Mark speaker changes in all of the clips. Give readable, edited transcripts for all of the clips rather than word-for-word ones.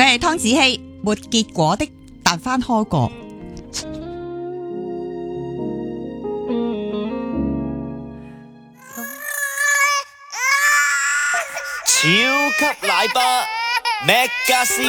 Speaker 1: 佢係湯子希，沒結果的但翻開過。
Speaker 2: 超級奶爸 Mega C，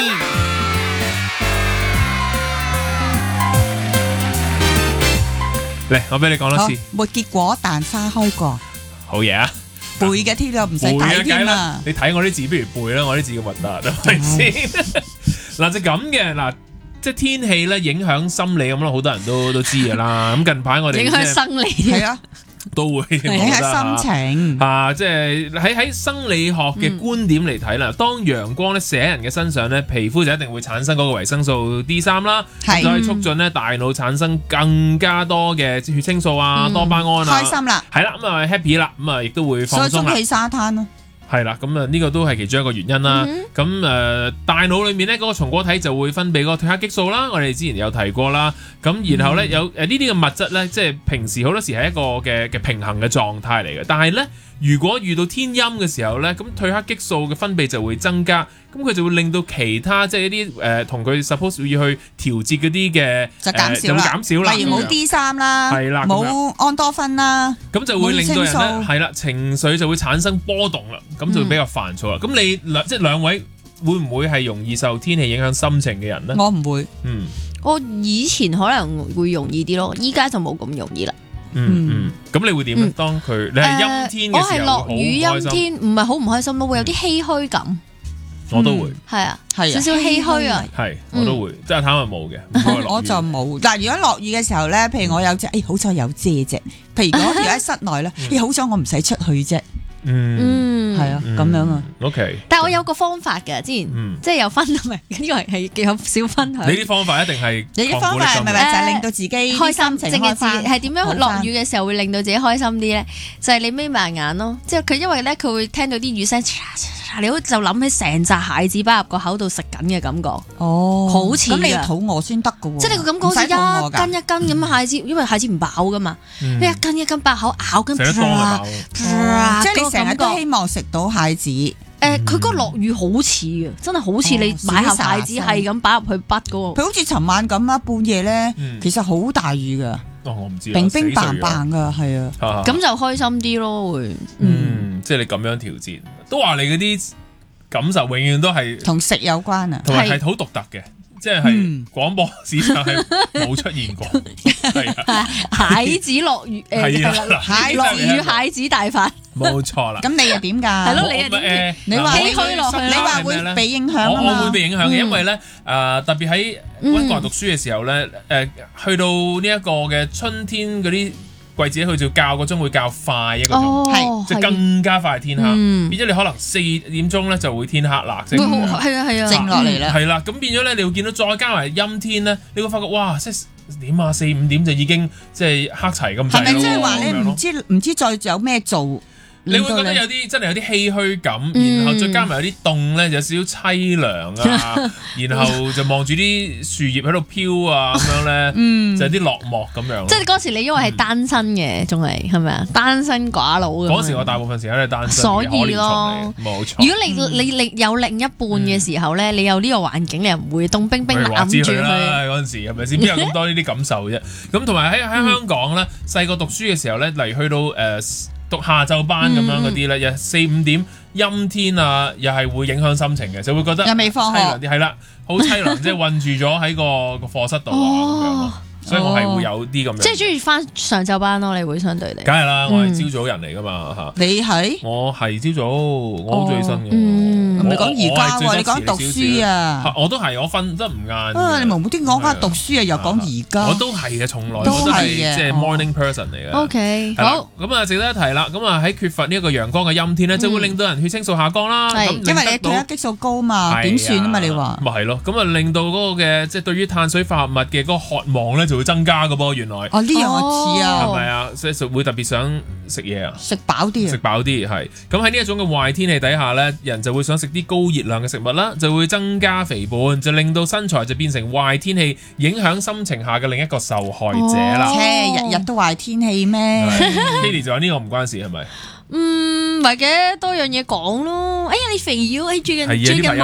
Speaker 3: 嚟，我俾你講多次。
Speaker 1: 沒結果但花開過，
Speaker 3: 好嘢啊！
Speaker 1: 背嘅添啊，唔使睇添啊。
Speaker 3: 你睇我啲字，不如背啦，我啲字咁核突，係咪先？嗱就咁嘅，嗱即係天氣咧影響心理咁咯，好多人都知噶啦。咁近排我哋
Speaker 4: 影響生理
Speaker 1: 係啊。
Speaker 3: 都會
Speaker 1: 影響心情
Speaker 3: 即係喺生理學嘅觀點嚟睇啦。當陽光咧射喺人嘅身上咧，皮膚就一定會產生嗰個維生素 D3 啦，就可以促進咧大腦產生更加多嘅血清素啊、多巴胺啊，
Speaker 1: 開心啦，
Speaker 3: 係啦，咁啊 happy 啦，咁啊亦都會放鬆啦。
Speaker 1: 所以中意沙灘咯。
Speaker 3: 係啦，咁啊呢個都係其中一個原因啦。咁大腦裏面咧嗰個松果體就會分泌嗰個褪黑激素啦，我哋之前有提過啦。咁然後咧有呢啲嘅物質咧，即係平時好多時係一個嘅平衡嘅狀態嚟嘅。但係咧，如果遇到天陰嘅時候咧，咁褪黑激素嘅分泌就會增加，咁佢就會令到其他即係一啲同佢 suppose 要去調節嗰啲嘅
Speaker 1: 就減少啦。例如冇 D3 啦，
Speaker 3: 係啦，
Speaker 1: 冇安多酚啦，
Speaker 3: 咁就會令到人咧係啦情緒就會產生波動啦，咁就會比較煩躁啦。咁你即係兩位會唔會係容易受天氣影響心情嘅人咧？
Speaker 1: 我唔會，
Speaker 4: 我以前可能會容易啲咯，依家就冇咁容易啦。
Speaker 3: 咁你會點咧？當佢你係陰天嘅時候，
Speaker 4: 我係落雨陰天，唔係好唔開心咯，會有啲唏噓感。
Speaker 3: 我都會，
Speaker 4: 係啊，
Speaker 1: 係
Speaker 4: 少少唏噓啊。
Speaker 3: 係我都會，即係坦白冇嘅。
Speaker 1: 我就冇。嗱，如果落雨嘅時候咧，譬如我有隻，好彩有遮啫。譬如如果喺室內咧，好彩我唔使出去啫。係啊，咁樣啊。
Speaker 3: OK。
Speaker 4: 但係我有個方法嘅，之前即係有分，唔係呢個係幾有少分享。
Speaker 3: 你啲方法一定係
Speaker 1: 你啲方法係咪就係令到自己
Speaker 4: 開心？淨係係點樣落雨嘅時候會令到自己開心啲咧？就係你眯埋眼咯，即係佢因為咧佢會聽到啲雨聲，你好就諗起成紮蟹子包入個口度食緊嘅感覺。
Speaker 1: 哦，
Speaker 4: 好似
Speaker 1: 咁你要肚餓先得㗎喎。
Speaker 4: 即係你個感覺好似一斤一斤咁蟹子，因為蟹子唔飽噶嘛，你一斤一斤爆口咬緊，
Speaker 1: 即係你成日都希望食到蟹子。
Speaker 4: 佢嗰個落雨好似嘅，真係好似你買盒蟹子係咁擺入去筆嗰個。
Speaker 1: 佢好似尋晚咁啊，半夜咧，其實好大雨噶。
Speaker 3: 我唔知。
Speaker 1: 冰冰棒棒噶，係啊。
Speaker 4: 咁就開心啲咯，會。
Speaker 3: 即係你咁樣調節，都話你嗰啲感受永遠都係
Speaker 1: 同食有關啊，
Speaker 3: 同埋係好獨特嘅。即係廣播史上係冇出現過，係啊！
Speaker 4: 蟹子落雨，
Speaker 1: 落
Speaker 4: 雨蟹子大飯，
Speaker 3: 冇錯啦。
Speaker 1: 咁你又點㗎？
Speaker 4: 係咯，你又點？
Speaker 1: 你話
Speaker 4: 唏噓落去，
Speaker 1: 你話會被影響啊嘛？
Speaker 3: 我會被影響嘅，因為咧特別喺溫哥華讀書嘅時候咧，去到呢一個嘅春天嗰啲季節，佢就較個鐘會較快一個鐘，就更加快天黑，變咗你可能4點鐘咧就會天黑啦，
Speaker 4: 係啊，
Speaker 1: 靜落嚟啦，
Speaker 3: 係啦，咁變咗咧，你會見到再加埋陰天咧，你會發覺哇，即係點啊，4、5點就已經即係黑齊咁滯咯。
Speaker 1: 係咪即係話你唔知再有咩做？
Speaker 3: 你會覺得有啲真係有啲唏噓感，然後再加埋有啲凍咧，有少少凄涼啊，然後就望住啲樹葉喺度飄啊咁樣咧，就有啲落寞咁樣。
Speaker 4: 即係嗰時你因為係單身嘅，仲係咪啊？單身寡佬咁。
Speaker 3: 嗰時我大部分時間都係單身，
Speaker 4: 所以咯，
Speaker 3: 冇錯。
Speaker 4: 如果你有另一半嘅時候咧，你有呢個環境，你又唔會凍冰冰揞住佢。
Speaker 3: 嗰陣時係咪先？邊有咁多呢啲感受啫？咁同埋喺香港咧，細個讀書嘅時候咧，例如去到讀下晝班咁樣嗰啲咧，又4、5點陰天啊，又係會影響心情嘅，就會覺得
Speaker 1: 又未放學，
Speaker 3: 係啦，好凄涼，即係困住咗喺個課室度啊咁樣咯。所以我係會有啲咁樣，
Speaker 4: 即係中意翻上晝班咯，你會相對嚟。
Speaker 3: 梗係啦，我係朝早人嚟噶嘛嚇。
Speaker 1: 你係？
Speaker 3: 我係朝早，我好最新嘅。
Speaker 1: 唔係講而家喎，你講讀書啊？
Speaker 3: 我都係，我瞓得唔晏。
Speaker 1: 你無無端講翻讀書啊，又講而家。
Speaker 3: 我都係嘅，從來
Speaker 1: 都
Speaker 3: 係
Speaker 1: 嘅，
Speaker 3: 即係 morning person 嚟嘅。
Speaker 4: OK，好。
Speaker 3: 咁啊，值得一提啦。咁啊，喺缺乏呢一個陽光嘅陰天咧，就會令到人血清素下降啦。
Speaker 1: 因為你褪黑激素高嘛，點算啊嘛？你話
Speaker 3: 咪係咯？咁啊，令到嗰個嘅即係對於碳水化合物嘅嗰個渴望咧，就會增加嘅噃。原來
Speaker 1: 呢樣我似啊，
Speaker 3: 係咪啊？即係會特別想食嘢啊，
Speaker 1: 食飽啲，
Speaker 3: 食飽啲係。咁喺呢一種嘅壞天氣底下咧，人就會想食啲高熱量嘅食物啦，就會增加肥胖，就令到身材就變成壞天氣影響心情下嘅另一個受害者啦。
Speaker 1: 日日都壞天氣咩
Speaker 3: ？Kitty 就話呢個唔關事係咪？
Speaker 4: 唔係嘅，多樣嘢講咯。哎呀，你肥咗，最近。